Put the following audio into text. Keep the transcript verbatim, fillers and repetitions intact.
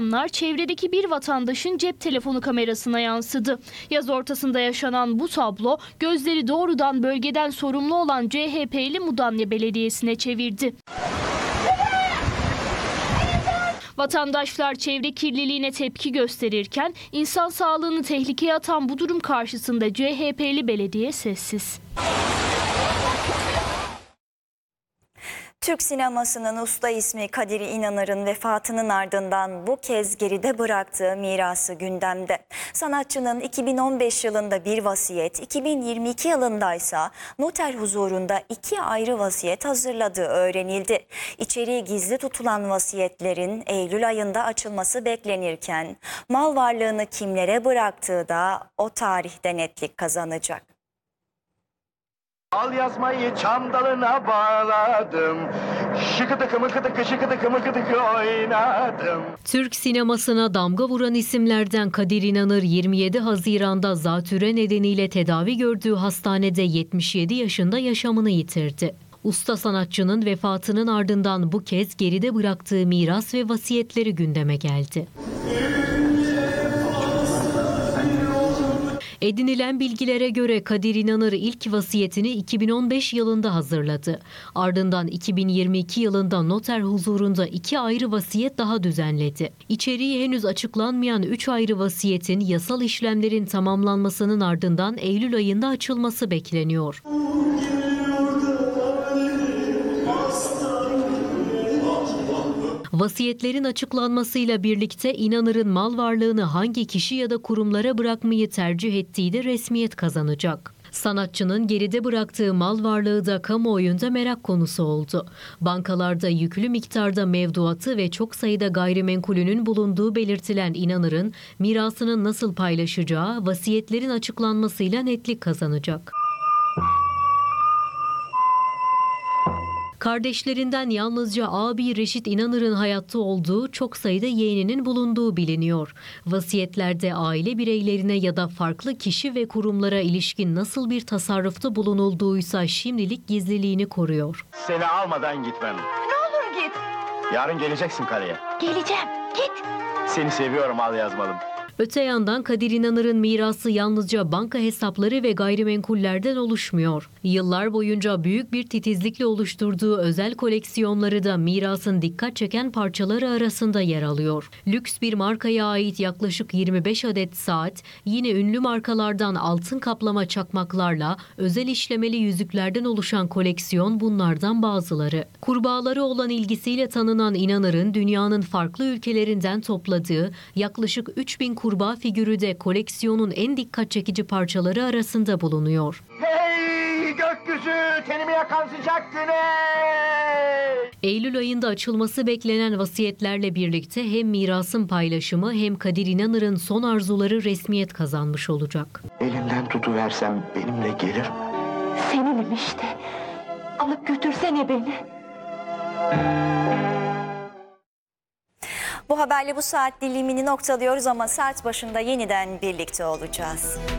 anlar çevredeki bir vatandaşın cep telefonu kamerasına yansıdı. Yaz ortasında yaşanan bu tablo gözleri doğrudan bölgeden sorumlu olan C H P'li Mudanya Belediyesi'ne çevirdi. Vatandaşlar çevre kirliliğine tepki gösterirken insan sağlığını tehlikeye atan bu durum karşısında C H P'li belediye sessiz. Türk sinemasının usta ismi Kadir İnanır'ın vefatının ardından bu kez geride bıraktığı mirası gündemde. Sanatçının iki bin on beş yılında bir vasiyet, iki bin yirmi iki yılındaysa noter huzurunda iki ayrı vasiyet hazırladığı öğrenildi. İçeriği gizli tutulan vasiyetlerin Eylül ayında açılması beklenirken mal varlığını kimlere bıraktığı da o tarihte netlik kazanacak. Al yazmayı çam dalına bağladım. Şıkıdıkı mıkıdıkı şıkıdıkı mıkıdıkı oynadım. Türk sinemasına damga vuran isimlerden Kadir İnanır yirmi yedi Haziran'da zatürre nedeniyle tedavi gördüğü hastanede yetmiş yedi yaşında yaşamını yitirdi. Usta sanatçının vefatının ardından bu kez geride bıraktığı miras ve vasiyetleri gündeme geldi. Edinilen bilgilere göre Kadir İnanır ilk vasiyetini iki bin on beş yılında hazırladı. Ardından iki bin yirmi iki yılında noter huzurunda iki ayrı vasiyet daha düzenledi. İçeriği henüz açıklanmayan üç ayrı vasiyetin yasal işlemlerin tamamlanmasının ardından Eylül ayında açılması bekleniyor. Vasiyetlerin açıklanmasıyla birlikte İnanır'ın mal varlığını hangi kişi ya da kurumlara bırakmayı tercih ettiği de resmiyet kazanacak. Sanatçının geride bıraktığı mal varlığı da kamuoyunda merak konusu oldu. Bankalarda yüklü miktarda mevduatı ve çok sayıda gayrimenkulünün bulunduğu belirtilen İnanır'ın mirasının nasıl paylaşacağı vasiyetlerin açıklanmasıyla netlik kazanacak. Kardeşlerinden yalnızca abi Reşit İnanır'ın hayatta olduğu, çok sayıda yeğeninin bulunduğu biliniyor. Vasiyetlerde aile bireylerine ya da farklı kişi ve kurumlara ilişkin nasıl bir tasarrufta bulunulduğuysa şimdilik gizliliğini koruyor. Seni almadan gitmem. Ne olur git. Yarın geleceksin kaleye. Geleceğim. Git. Seni seviyorum al yazmalım. Öte yandan Kadir İnanır'ın mirası yalnızca banka hesapları ve gayrimenkullerden oluşmuyor. Yıllar boyunca büyük bir titizlikle oluşturduğu özel koleksiyonları da mirasın dikkat çeken parçaları arasında yer alıyor. Lüks bir markaya ait yaklaşık yirmi beş adet saat, yine ünlü markalardan altın kaplama çakmaklarla özel işlemeli yüzüklerden oluşan koleksiyon bunlardan bazıları. Kurbağaları olan ilgisiyle tanınan İnanır'ın dünyanın farklı ülkelerinden topladığı yaklaşık üç bin kurbağa figürü de koleksiyonun en dikkat çekici parçaları arasında bulunuyor. Hey gökyüzü, tenimi yakan sıcak güneş! Eylül ayında açılması beklenen vasiyetlerle birlikte hem mirasın paylaşımı hem Kadir İnanır'ın son arzuları resmiyet kazanmış olacak. Elinden tutuversem benimle gelir mi? Seninim işte. Alıp götürsene beni. Bu haberle bu saat dilimini noktalıyoruz ama saat başında yeniden birlikte olacağız.